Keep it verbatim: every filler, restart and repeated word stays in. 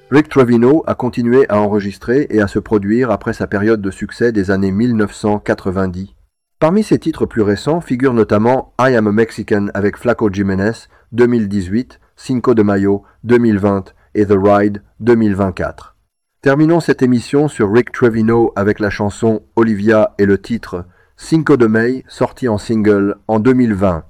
Rick Trevino a continué à enregistrer et à se produire après sa période de succès des années mille neuf cent quatre-vingt-dix. Parmi ses titres plus récents figurent notamment I Am a Mexican avec Flaco Jiménez deux mille dix-huit, Cinco de Mayo deux mille vingt et The Ride deux mille vingt-quatre. Terminons cette émission sur Rick Trevino avec la chanson Olivia et le titre Cinco de May sorti en single en deux mille vingt.